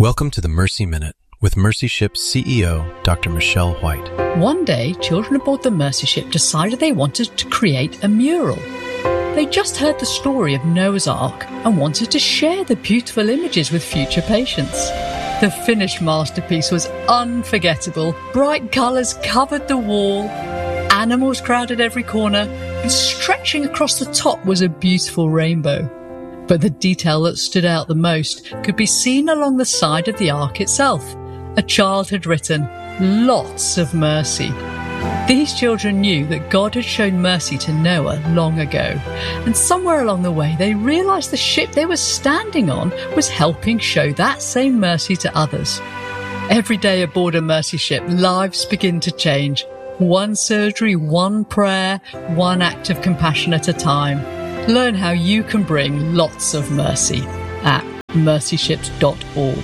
Welcome to the Mercy Minute with Mercy Ship's CEO, Dr. Michelle White. One day, children aboard the Mercy Ship decided they wanted to create a mural. They just heard the story of Noah's Ark and wanted to share the beautiful images with future patients. The finished masterpiece was unforgettable. Bright colours covered the wall, animals crowded every corner, and stretching across the top was a beautiful rainbow. But the detail that stood out the most could be seen along the side of the ark itself. A child had written, "Lots of mercy." These children knew that God had shown mercy to Noah long ago, and somewhere along the way they realised the ship they were standing on was helping show that same mercy to others. Every day aboard a Mercy Ship, lives begin to change. One surgery, one prayer, one act of compassion at a time. Learn how you can bring lots of mercy at mercyships.org.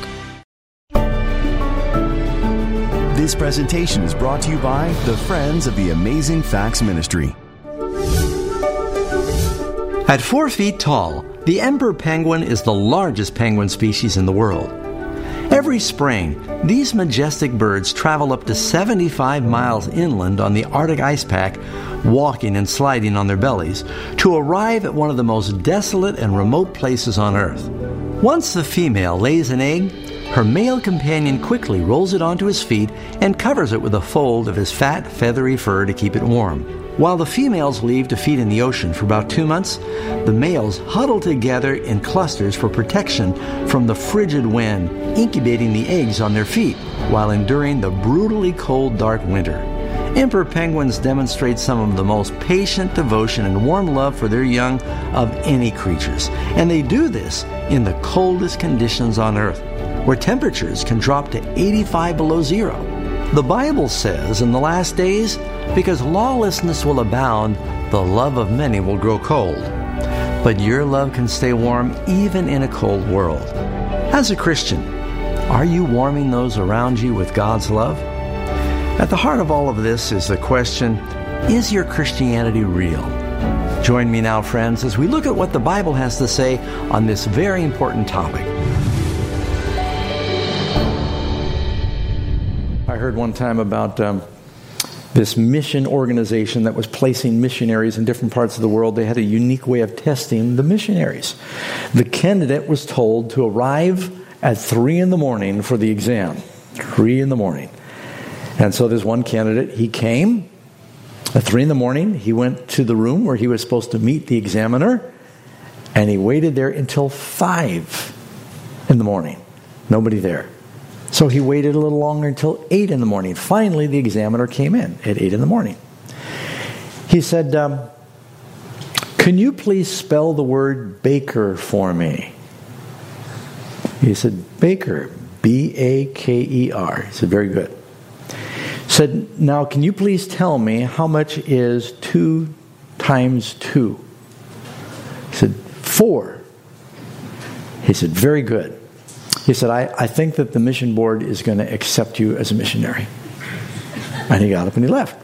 This presentation is brought to you by the Friends of the Amazing Facts Ministry. At 4 feet tall, the emperor penguin is the largest penguin species in the world. Every spring, these majestic birds travel up to 75 miles inland on the Arctic ice pack, walking and sliding on their bellies, to arrive at one of the most desolate and remote places on Earth. Once the female lays an egg, her male companion quickly rolls it onto his feet and covers it with a fold of his fat, feathery fur to keep it warm. While the females leave to feed in the ocean for about 2 months, the males huddle together in clusters for protection from the frigid wind, incubating the eggs on their feet while enduring the brutally cold, dark winter. Emperor penguins demonstrate some of the most patient devotion and warm love for their young of any creatures, and they do this in the coldest conditions on Earth, where temperatures can drop to 85 below zero. The Bible says in the last days, because lawlessness will abound, the love of many will grow cold. But your love can stay warm even in a cold world. As a Christian, are you warming those around you with God's love? At the heart of all of this is the question, is your Christianity real? Join me now, friends, as we look at what the Bible has to say on this very important topic. I heard one time about this mission organization that was placing missionaries in different parts of the world. They had a unique way of testing the missionaries. The candidate was told to arrive at 3 in the morning for the exam. 3 in the morning. And so there's one candidate, he came at 3 in the morning. He went to the room where he was supposed to meet the examiner, and he waited there until 5 in the morning. Nobody there. So he waited a little longer until 8 in the morning. Finally, the examiner came in at 8 in the morning. He said, "Can you please spell the word baker for me?" He said, "Baker, B-A-K-E-R." He said, "Very good." He said, "Now, can you please tell me how much is 2 times 2? He said, 4. He said, "Very good." He said, I think that the mission board is going to accept you as a missionary." And he got up and he left.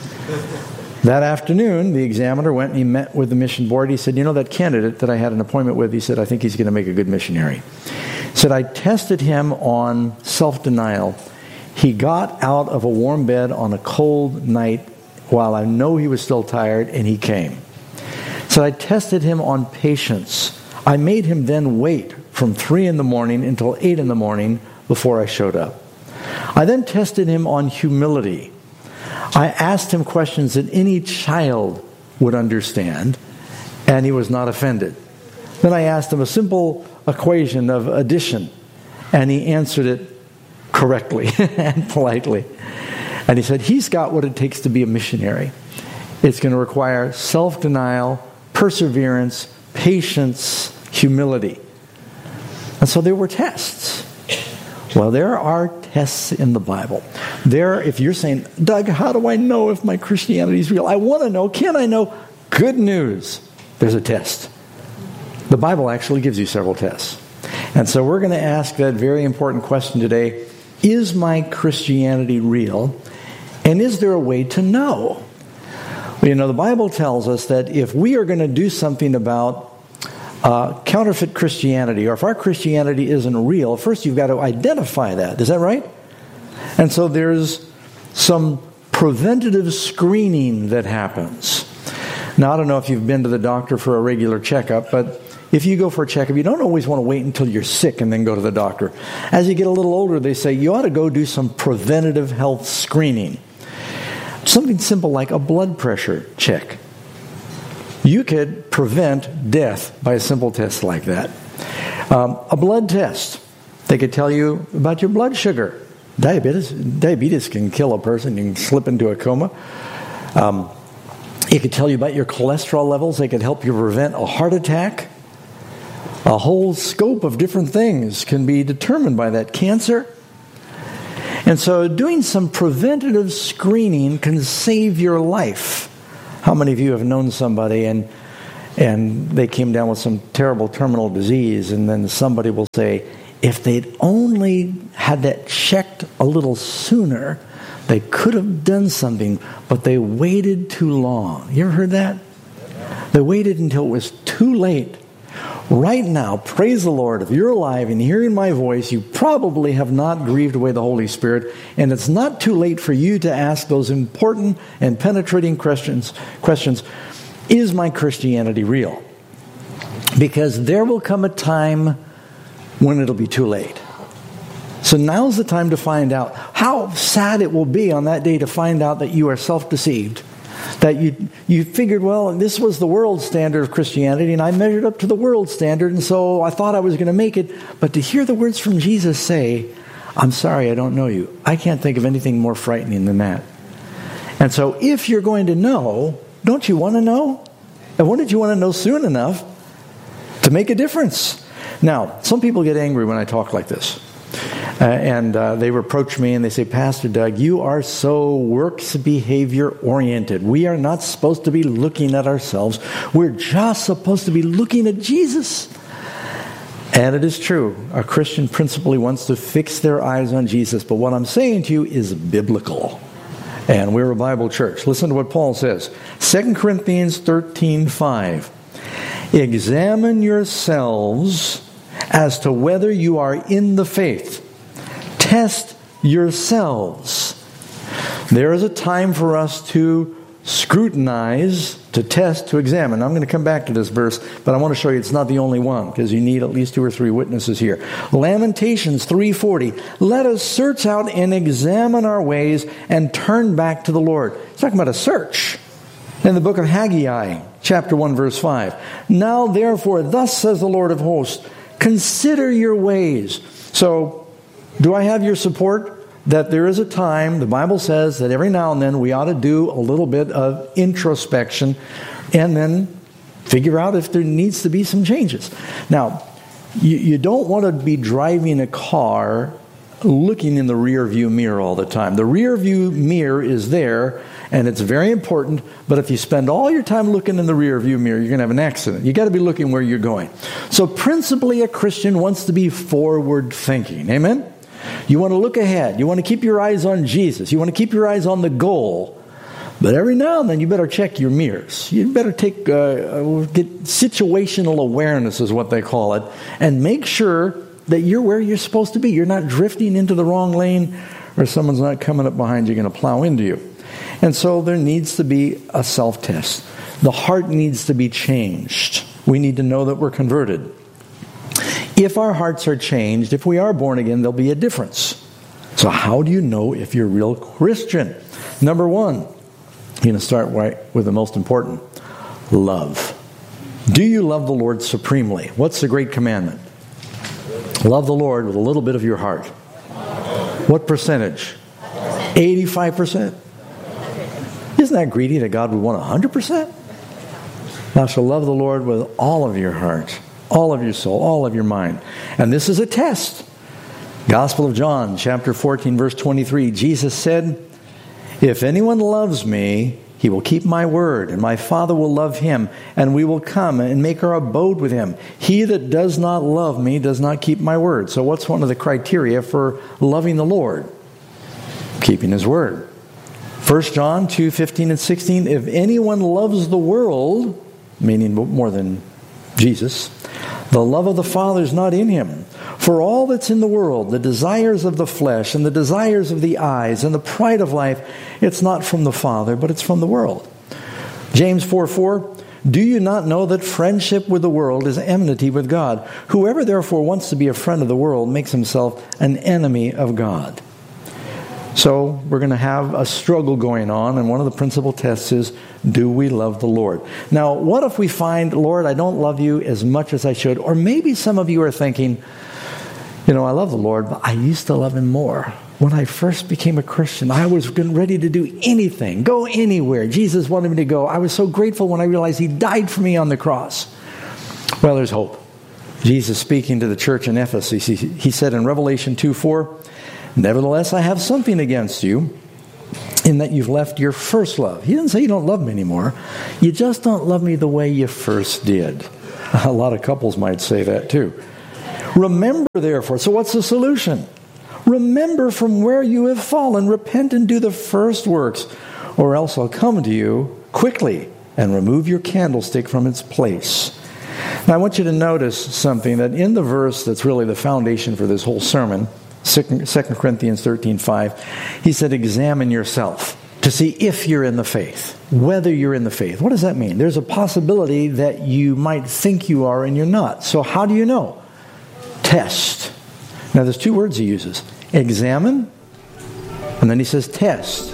That afternoon, the examiner went and he met with the mission board. He said, "You know that candidate that I had an appointment with?" He said, "I think he's going to make a good missionary." He said, "I tested him on self-denial. He got out of a warm bed on a cold night while I know he was still tired, and he came." He said, "I tested him on patience. I made him then wait from 3 in the morning until 8 in the morning before I showed up. I then tested him on humility. I asked him questions that any child would understand, and he was not offended. Then I asked him a simple equation of addition, and he answered it correctly and politely. And he said, he's got what it takes to be a missionary. It's going to require self-denial, perseverance, patience, humility." And so there were tests. Well, there are tests in the Bible. If you're saying, "Doug, how do I know if my Christianity is real? I want to know. Can I know?" Good news. There's a test. The Bible actually gives you several tests. And so we're going to ask that very important question today. Is my Christianity real? And is there a way to know? Well, the Bible tells us that if we are going to do something about counterfeit Christianity, or if our Christianity isn't real, first you've got to identify that. Is that right? And so there's some preventative screening that happens. Now, I don't know if you've been to the doctor for a regular checkup, but if you go for a checkup, you don't always want to wait until you're sick and then go to the doctor. As you get a little older, they say you ought to go do some preventative health screening. Something simple like a blood pressure check. You could prevent death by a simple test like that. A blood test. They could tell you about your blood sugar. Diabetes can kill a person. You can slip into a coma. It could tell you about your cholesterol levels. They could help you prevent a heart attack. A whole scope of different things can be determined by that. Cancer. And so doing some preventative screening can save your life. How many of you have known somebody and they came down with some terrible terminal disease, and then somebody will say, if they'd only had that checked a little sooner, they could have done something, but they waited too long. You ever heard that? They waited until it was too late. Right now, praise the Lord, if you're alive and hearing my voice, you probably have not grieved away the Holy Spirit, and it's not too late for you to ask those important and penetrating questions. Is my Christianity real? Because there will come a time when it'll be too late. So now's the time to find out. How sad it will be on that day to find out that you are self-deceived. That you figured, well, this was the world standard of Christianity, and I measured up to the world standard, and so I thought I was going to make it. But to hear the words from Jesus say, I'm sorry, I don't know you. I can't think of anything more frightening than that. And so if you're going to know, don't you want to know? And wouldn't you want to know soon enough to make a difference? Now, some people get angry when I talk like this. And they reproach me and they say, Pastor Doug, you are so works behavior oriented. We are not supposed to be looking at ourselves. We're just supposed to be looking at Jesus. And it is true. A Christian principally wants to fix their eyes on Jesus. But what I'm saying to you is biblical. And we're a Bible church. Listen to what Paul says. 2 Corinthians 13:5. Examine yourselves as to whether you are in the faith. Test yourselves. There is a time for us to scrutinize, to test, to examine. I'm going to come back to this verse, but I want to show you it's not the only one, because you need at least 2 or 3 witnesses here. Lamentations 3:40. Let us search out and examine our ways and turn back to the Lord. It's talking about a search. In the book of Haggai, chapter 1, verse 5. Now therefore, thus says the Lord of hosts, consider your ways. So, do I have your support that there is a time, the Bible says, that every now and then we ought to do a little bit of introspection and then figure out if there needs to be some changes. Now, you don't want to be driving a car looking in the rear view mirror all the time. The rear view mirror is there, and it's very important, but if you spend all your time looking in the rear view mirror, you're going to have an accident. You've got to be looking where you're going. So principally, a Christian wants to be forward thinking. Amen? You want to look ahead. You want to keep your eyes on Jesus. You want to keep your eyes on the goal. But every now and then, you better check your mirrors. You better get situational awareness is what they call it, and make sure that you're where you're supposed to be. You're not drifting into the wrong lane, or someone's not coming up behind you going to plow into you. And so there needs to be a self-test. The heart needs to be changed. We need to know that we're converted. If our hearts are changed, if we are born again, there'll be a difference. So how do you know if you're a real Christian? Number 1, you're going to start right with the most important. Love. Do you love the Lord supremely? What's the great commandment? Love the Lord with a little bit of your heart. What percentage? 85%? Isn't that greedy that God would want 100%? Thou shalt love the Lord with all of your heart, all of your soul, all of your mind. And this is a test. Gospel of John, chapter 14, verse 23. Jesus said, if anyone loves me, he will keep my word, and my Father will love him, and we will come and make our abode with him. He that does not love me does not keep my word. So what's one of the criteria for loving the Lord? Keeping his word. 1 John 2:15 and 16. If anyone loves the world, meaning more than Jesus, The love of the Father is not in him. For all that's in the world, the desires of the flesh and the desires of the eyes and the pride of life, it's not from the Father, but it's from the world. James 4:4, do you not know that friendship with the world is enmity with God? Whoever therefore wants to be a friend of the world makes himself an enemy of God. So we're going to have a struggle going on, and one of the principal tests is, do we love the Lord? Now, what if we find, Lord, I don't love you as much as I should? Or maybe some of you are thinking, I love the Lord, but I used to love him more. When I first became a Christian, I was ready to do anything, go anywhere. Jesus wanted me to go. I was so grateful when I realized he died for me on the cross. Well, there's hope. Jesus speaking to the church in Ephesus, he said in Revelation 2:4, nevertheless, I have something against you, in that you've left your first love. He didn't say you don't love me anymore. You just don't love me the way you first did. A lot of couples might say that too. Remember, therefore. So what's the solution? Remember from where you have fallen. Repent and do the first works, or else I'll come to you quickly and remove your candlestick from its place. Now I want you to notice something, that in the verse that's really the foundation for this whole sermon, 2 Corinthians 13:5, he said, examine yourself to see if you're in the faith, whether you're in the faith. What does that mean? There's a possibility that you might think you are and you're not. So how do you know? Test. Now there's two words he uses. Examine, and then he says test.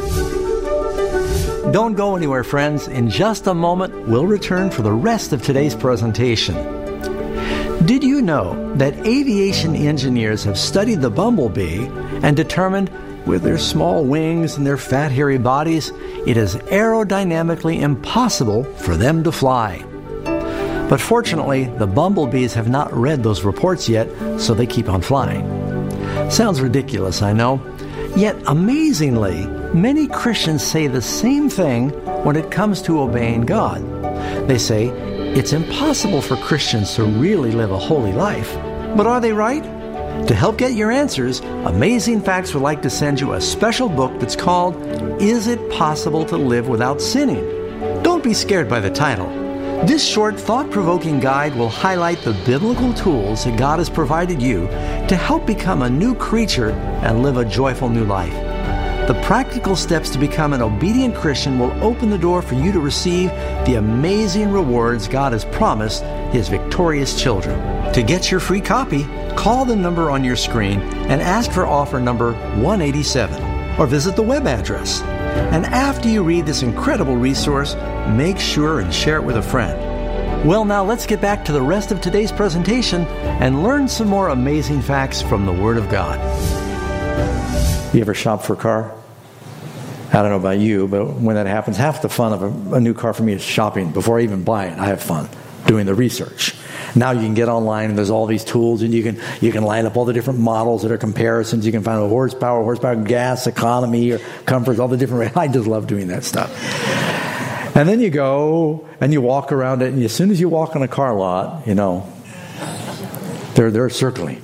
Don't go anywhere, friends. In just a moment, we'll return for the rest of today's presentation. Did you know that aviation engineers have studied the bumblebee and determined, with their small wings and their fat, hairy bodies, it is aerodynamically impossible for them to fly? But fortunately, the bumblebees have not read those reports yet, so they keep on flying. Sounds ridiculous, I know. Yet, amazingly, many Christians say the same thing when it comes to obeying God. They say, it's impossible for Christians to really live a holy life. But are they right? To help get your answers, Amazing Facts would like to send you a special book that's called, Is It Possible to Live Without Sinning? Don't be scared by the title. This short, thought-provoking guide will highlight the biblical tools that God has provided you to help become a new creature and live a joyful new life. The practical steps to become an obedient Christian will open the door for you to receive the amazing rewards God has promised His victorious children. To get your free copy, call the number on your screen and ask for offer number 187, or visit the web address. And after you read this incredible resource, make sure and share it with a friend. Well, now let's get back to the rest of today's presentation and learn some more amazing facts from the Word of God. You ever shop for a car? I don't know about you, but when that happens, half the fun of a new car for me is shopping. Before I even buy it, I have fun doing the research. Now you can get online and there's all these tools, and you can line up all the different models that are comparisons. You can find a horsepower, gas, economy, or comfort, all the different. I just love doing that stuff. And then you go and you walk around it, and as soon as you walk on a car lot, they're circling.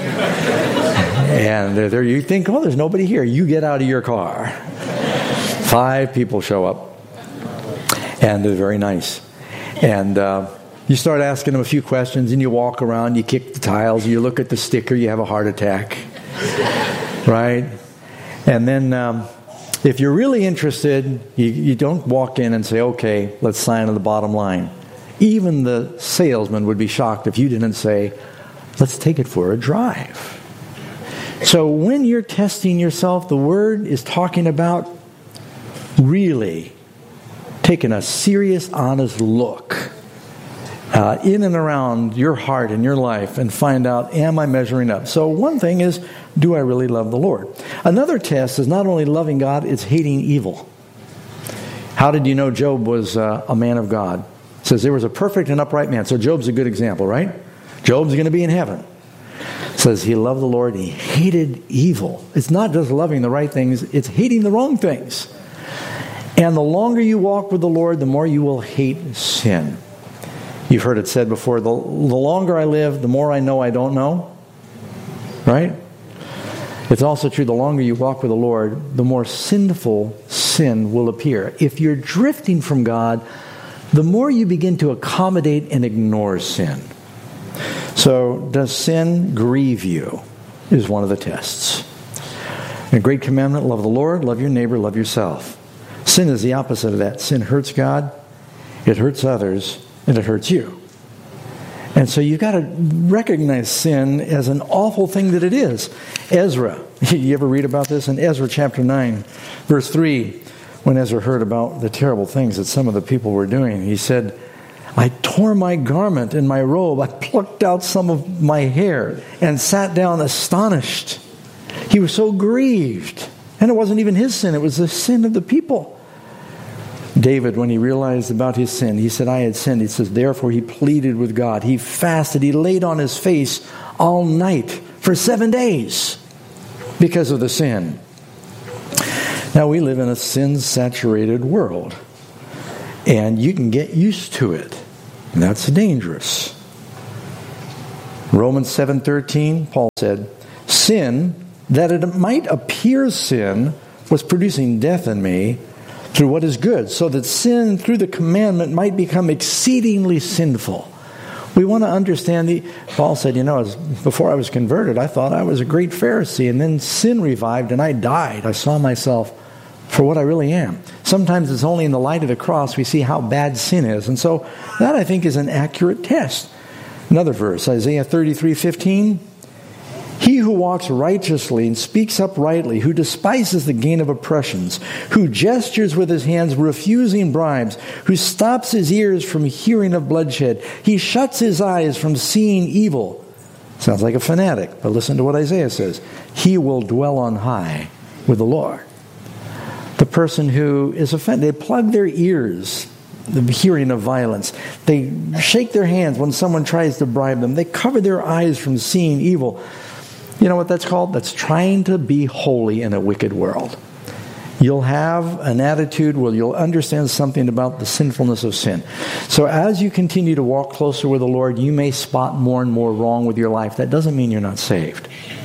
And there you think, oh, there's nobody here. You get out of your car. 5 people show up, and they're very nice. And you start asking them a few questions, and you walk around, you kick the tiles, you look at the sticker, you have a heart attack, right? And then if you're really interested, you don't walk in and say, okay, let's sign on the bottom line. Even the salesman would be shocked if you didn't say, let's take it for a drive. So when you're testing yourself, the Word is talking about really taking a serious, honest look in and around your heart and your life and find out, am I measuring up? So one thing is, do I really love the Lord? Another test is not only loving God, it's hating evil. How did you know Job was a man of God? It says there was a perfect and upright man. So Job's a good example, right? Job's going to be in heaven. It says he loved the Lord and he hated evil. It's not just loving the right things, it's hating the wrong things. And the longer you walk with the Lord, the more you will hate sin. You've heard it said before, the longer I live, the more I know I don't know. Right? It's also true, the longer you walk with the Lord, the more sinful sin will appear. If you're drifting from God, the more you begin to accommodate and ignore sin. So, does sin grieve you? Is one of the tests. A great commandment, love the Lord, love your neighbor, love yourself. Sin is the opposite of that. Sin hurts God, it hurts others, and it hurts you. And so you've got to recognize sin as an awful thing that it is. Ezra, you ever read about this? In Ezra chapter 9, verse 3, when Ezra heard about the terrible things that some of the people were doing, he said, I tore my garment and my robe. I plucked out some of my hair and sat down astonished. He was so grieved. And it wasn't even his sin. It was the sin of the people. David, when he realized about his sin, he said, I had sinned. He says, therefore he pleaded with God. He fasted. He laid on his face all night for 7 days because of the sin. Now, we live in a sin-saturated world. And you can get used to it. And that's dangerous. Romans 7:13, Paul said, sin, that it might appear sin, was producing death in me through what is good, so that sin through the commandment might become exceedingly sinful. We want to understand Paul said, before I was converted, I thought I was a great Pharisee, and then sin revived and I died. I saw myself for what I really am. Sometimes it's only in the light of the cross we see how bad sin is. And so that, I think, is an accurate test. Another verse, Isaiah 33:15. He who walks righteously and speaks uprightly, who despises the gain of oppressions, who gestures with his hands refusing bribes, who stops his ears from hearing of bloodshed, he shuts his eyes from seeing evil. Sounds like a fanatic, but listen to what Isaiah says. He will dwell on high with the Lord. The person who is offended, they plug their ears, the hearing of violence. They shake their hands when someone tries to bribe them. They cover their eyes from seeing evil. You know what that's called? That's trying to be holy in a wicked world. You'll have an attitude where you'll understand something about the sinfulness of sin. So as you continue to walk closer with the Lord, you may spot more and more wrong with your life. That doesn't mean you're not saved.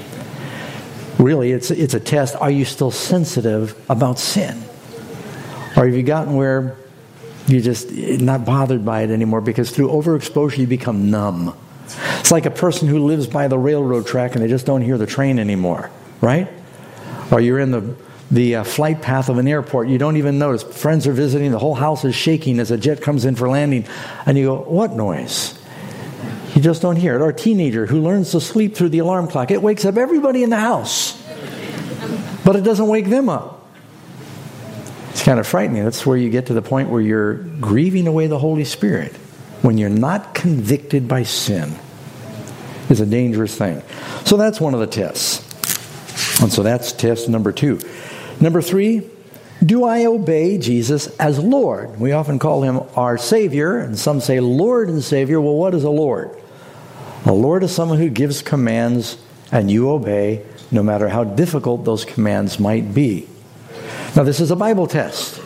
Really, it's a test. Are you still sensitive about sin? Or have you gotten where you're just not bothered by it anymore? Because through overexposure, you become numb. It's like a person who lives by the railroad track and they just don't hear the train anymore, right? Or you're in the flight path of an airport. You don't even notice. Friends are visiting. The whole house is shaking as a jet comes in for landing. And you go, what noise? You just don't hear it. Or a teenager who learns to sleep through the alarm clock. It wakes up everybody in the house. But it doesn't wake them up. It's kind of frightening. That's where you get to the point where you're grieving away the Holy Spirit. When you're not convicted by sin, is a dangerous thing. So that's one of the tests. And so that's test number 2. Number 3, do I obey Jesus as Lord? We often call him our Savior, and some say Lord and Savior. Well, what is a Lord? A Lord is someone who gives commands and you obey, no matter how difficult those commands might be. Now, this is a Bible test.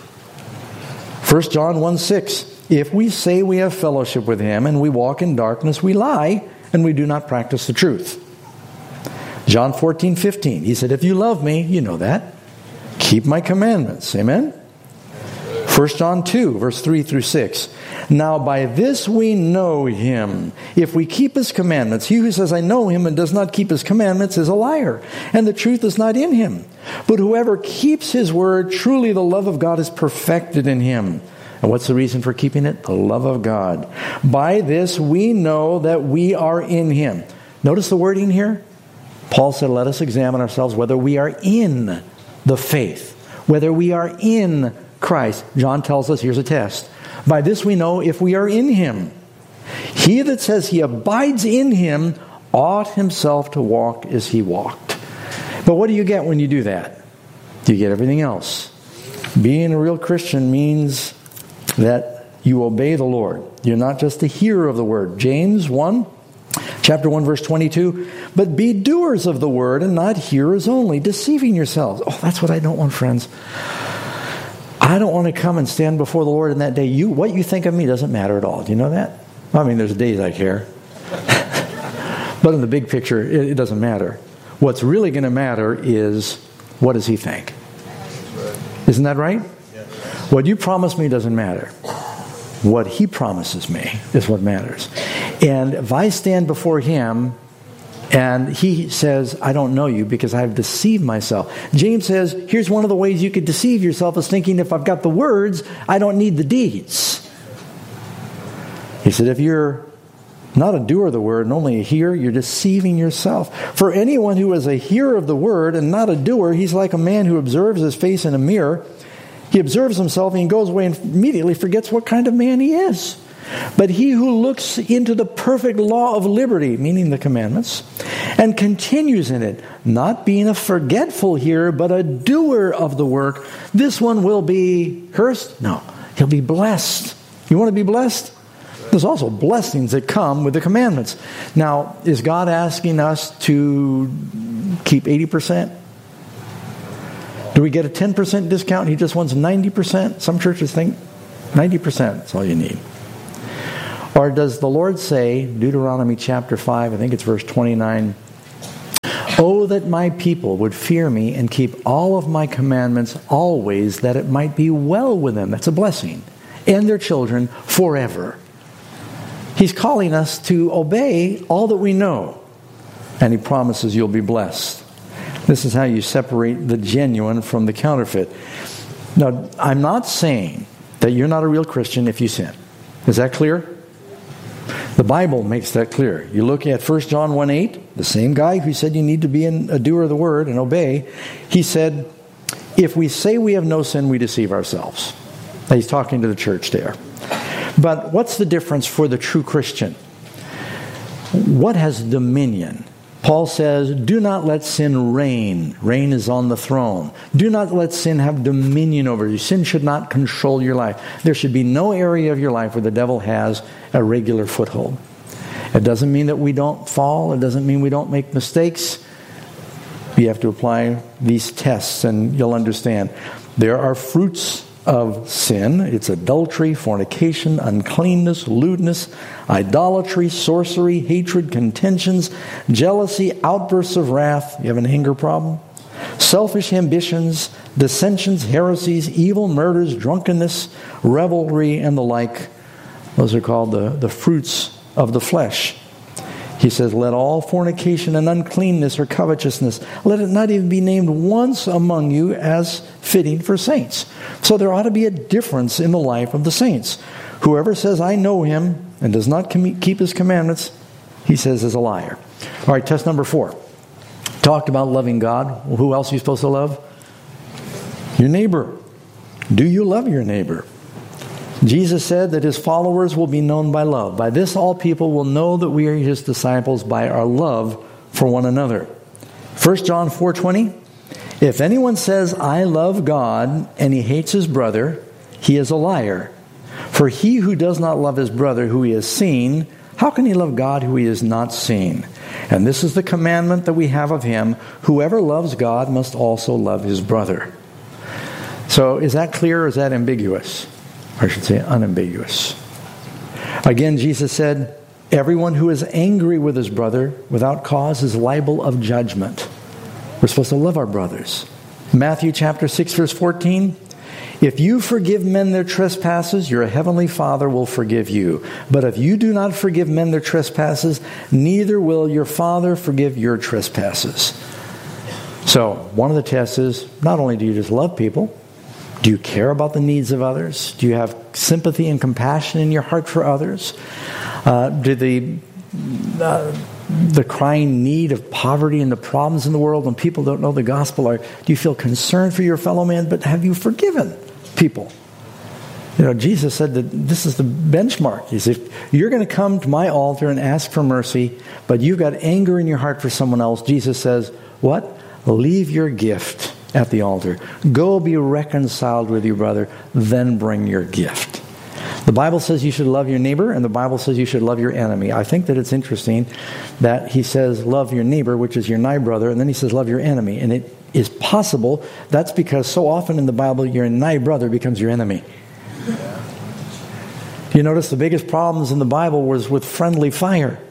1 John 1:6. If we say we have fellowship with him and we walk in darkness, we lie and we do not practice the truth. John 14:15. He said, if you love me, you know that, keep my commandments. Amen? 1 John 2, verse 3 through 6. Now by this we know him, if we keep his commandments. He who says, I know him, and does not keep his commandments is a liar, and the truth is not in him. But whoever keeps his word, truly the love of God is perfected in him. And what's the reason for keeping it? The love of God. By this we know that we are in him. Notice the wording here. Paul said, let us examine ourselves whether we are in the faith, whether we are in Christ. John tells us, here's a test. By this we know if we are in him. He that says he abides in him ought himself to walk as he walked. But what do you get when you do that? You get everything else. Being a real Christian means that you obey the Lord. You're not just a hearer of the word. James 1, chapter 1, verse 22. But be doers of the word and not hearers only, deceiving yourselves. Oh, that's what I don't want, friends. I don't want to come and stand before the Lord in that day. What you think of me doesn't matter at all. Do you know that? I mean, there's days I care. But in the big picture, it doesn't matter. What's really going to matter is, what does he think? Isn't that right? What you promise me doesn't matter. What he promises me is what matters. And if I stand before him and he says, I don't know you because I've deceived myself. James says, here's one of the ways you could deceive yourself is thinking if I've got the words, I don't need the deeds. He said, if you're not a doer of the word and only a hearer, you're deceiving yourself. For anyone who is a hearer of the word and not a doer, he's like a man who observes his face in a mirror. He observes himself and he goes away and immediately forgets what kind of man he is. But he who looks into the perfect law of liberty, meaning the commandments, and continues in it, not being a forgetful hearer, but a doer of the work, this one will be cursed? No, he'll be blessed. You want to be blessed? There's also blessings that come with the commandments. Now, is God asking us to keep 80%? Do we get a 10% discount? He just wants 90%? Some churches think 90%, that's all you need. Or does the Lord say, Deuteronomy chapter 5, I think it's verse 29, "Oh, that my people would fear me and keep all of my commandments always, that it might be well with them." That's a blessing. "And their children forever." He's calling us to obey all that we know. And he promises you'll be blessed. This is how you separate the genuine from the counterfeit. Now, I'm not saying that you're not a real Christian if you sin. Is that clear? The Bible makes that clear. You look at 1 John 1:8, the same guy who said you need to be a doer of the word and obey, he said, if we say we have no sin, we deceive ourselves. Now, he's talking to the church there. But what's the difference for the true Christian? What has dominion? Paul says, do not let sin reign. Reign is on the throne. Do not let sin have dominion over you. Sin should not control your life. There should be no area of your life where the devil has a regular foothold. It doesn't mean that we don't fall. It doesn't mean we don't make mistakes. You have to apply these tests and you'll understand. There are fruits of sin. It's adultery, fornication, uncleanness, lewdness, idolatry, sorcery, hatred, contentions, jealousy, outbursts of wrath. You have an anger problem? Selfish ambitions, dissensions, heresies, evil, murders, drunkenness, revelry, and the like. Those are called the fruits of the flesh. He says, let all fornication and uncleanness or covetousness, let it not even be named once among you as fitting for saints. So there ought to be a difference in the life of the saints. Whoever says, I know him, and does not keep his commandments, he says is a liar. All right, test number 4. Talked about loving God. Well, who else are you supposed to love? Your neighbor. Do you love your neighbor? Jesus said that his followers will be known by love. By this all people will know that we are his disciples, by our love for one another. 1 John 4:20, if anyone says, I love God, and he hates his brother, he is a liar. For he who does not love his brother who he has seen, how can he love God who he has not seen? And this is the commandment that we have of him, whoever loves God must also love his brother. So is that clear or is that ambiguous? Or I should say unambiguous. Again, Jesus said, everyone who is angry with his brother without cause is liable of judgment. We're supposed to love our brothers. Matthew chapter 6, verse 14. If you forgive men their trespasses, your heavenly Father will forgive you. But if you do not forgive men their trespasses, neither will your Father forgive your trespasses. So, one of the tests is, not only do you just love people, do you care about the needs of others? Do you have sympathy and compassion in your heart for others? Do the crying need of poverty and the problems in the world when people don't know the gospel, do you feel concerned for your fellow man, but have you forgiven people? You know, Jesus said that this is the benchmark. He said, if you're going to come to my altar and ask for mercy, but you've got anger in your heart for someone else, Jesus says, what? Leave your gift at the altar. Go be reconciled with your brother, then bring your gift. The Bible says you should love your neighbor, and the Bible says you should love your enemy. I think that it's interesting that he says love your neighbor, which is your nigh brother, and then he says love your enemy. And it is possible that's because so often in the Bible your nigh brother becomes your enemy. You notice the biggest problems in the Bible was with friendly fire.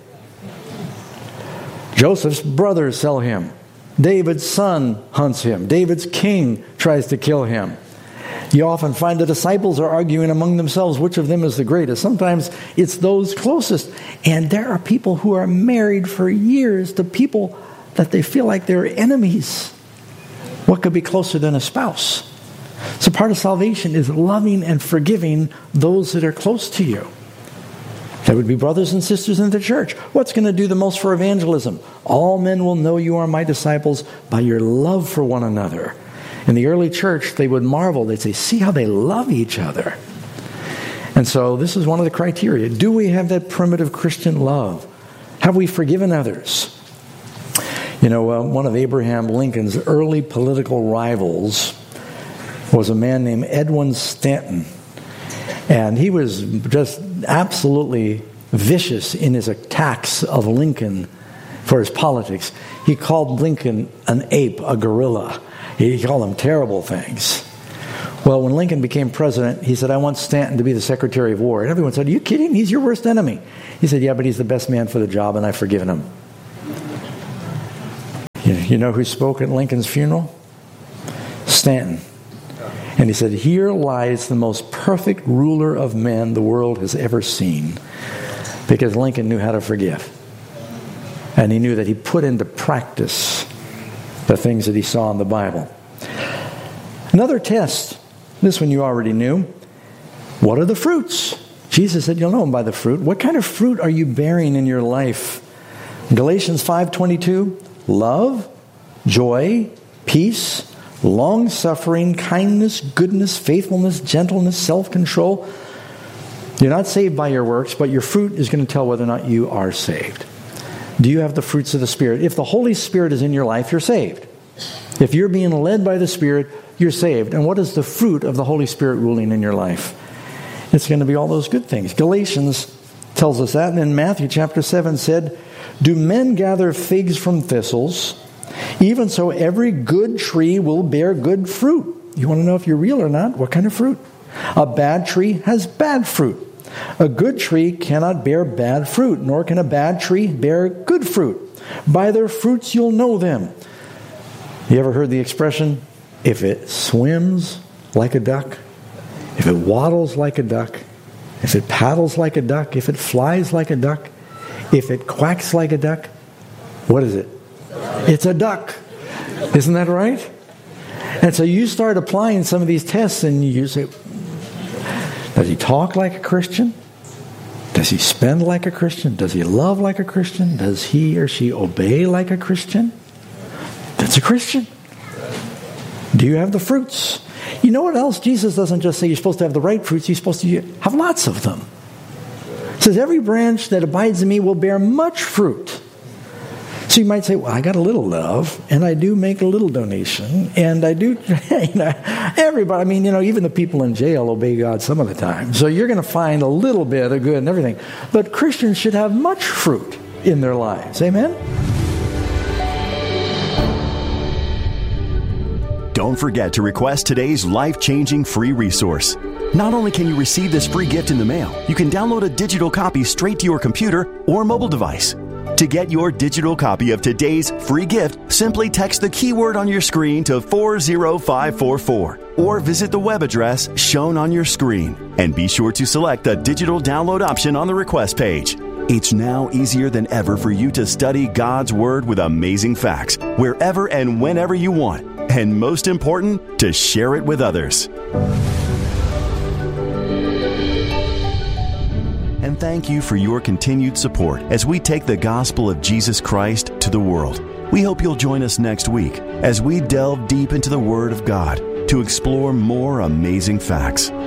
Joseph's brothers sell him. David's son hunts him. David's king tries to kill him. You often find the disciples are arguing among themselves which of them is the greatest. Sometimes it's those closest. And there are people who are married for years to people that they feel like they're enemies. What could be closer than a spouse? So part of salvation is loving and forgiving those that are close to you. That would be brothers and sisters in the church. What's going to do the most for evangelism? All men will know you are my disciples by your love for one another. In the early church, they would marvel. They'd say, see how they love each other. And so this is one of the criteria. Do we have that primitive Christian love? Have we forgiven others? You know, one of Abraham Lincoln's early political rivals was a man named Edwin Stanton. And he was just absolutely vicious in his attacks of Lincoln for his politics. He called Lincoln an ape, a gorilla. He called him terrible things. Well, when Lincoln became president, he said, I want Stanton to be the Secretary of War. And everyone said, are you kidding? He's your worst enemy. He said, yeah, but he's the best man for the job, and I've forgiven him. You know who spoke at Lincoln's funeral? Stanton. And he said, here lies the most perfect ruler of men the world has ever seen. Because Lincoln knew how to forgive. And he knew that he put into practice the things that he saw in the Bible. Another test, this one you already knew. What are the fruits? Jesus said, you'll know them by the fruit. What kind of fruit are you bearing in your life? Galatians 5:22, love, joy, peace, long-suffering, kindness, goodness, faithfulness, gentleness, self-control. You're not saved by your works, but your fruit is going to tell whether or not you are saved. Do you have the fruits of the Spirit? If the Holy Spirit is in your life, you're saved. If you're being led by the Spirit, you're saved. And what is the fruit of the Holy Spirit ruling in your life? It's going to be all those good things. Galatians tells us that. And then Matthew chapter 7 said, do men gather figs from thistles? Even so, every good tree will bear good fruit. You want to know if you're real or not? What kind of fruit? A bad tree has bad fruit. A good tree cannot bear bad fruit, nor can a bad tree bear good fruit. By their fruits you'll know them. You ever heard the expression, if it swims like a duck, if it waddles like a duck, if it paddles like a duck, if it flies like a duck, if it quacks like a duck, what is it? It's a duck. Isn't that right? And so you start applying some of these tests and you say, does he talk like a Christian? Does he spend like a Christian? Does he love like a Christian? Does he or she obey like a Christian? That's a Christian. Do you have the fruits? You know what else? Jesus doesn't just say you're supposed to have the right fruits. You're supposed to have lots of them. It says every branch that abides in me will bear much fruit. So you might say, well, I got a little love, and I do make a little donation, and I do, everybody, even the people in jail obey God some of the time. So you're going to find a little bit of good and everything. But Christians should have much fruit in their lives. Amen? Don't forget to request today's life-changing free resource. Not only can you receive this free gift in the mail, you can download a digital copy straight to your computer or mobile device. To get your digital copy of today's free gift, simply text the keyword on your screen to 40544 or visit the web address shown on your screen. And be sure to select the digital download option on the request page. It's now easier than ever for you to study God's Word with amazing facts wherever and whenever you want. And most important, to share it with others. And thank you for your continued support as we take the gospel of Jesus Christ to the world. We hope you'll join us next week as we delve deep into the Word of God to explore more amazing facts.